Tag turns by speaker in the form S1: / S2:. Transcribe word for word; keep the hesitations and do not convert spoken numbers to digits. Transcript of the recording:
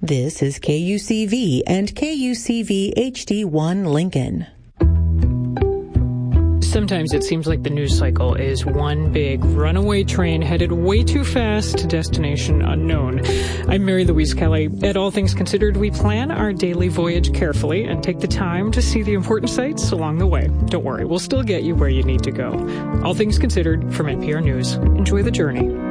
S1: This is K U C V and K U C V H D one Lincoln.
S2: Sometimes it seems like the news cycle is one big runaway train headed way too fast to destination unknown. I'm Mary Louise Kelly. At All Things Considered, we plan our daily voyage carefully and take the time to see the important sights along the way. Don't worry, we'll still get you where you need to go. All Things Considered from N P R News. Enjoy the journey.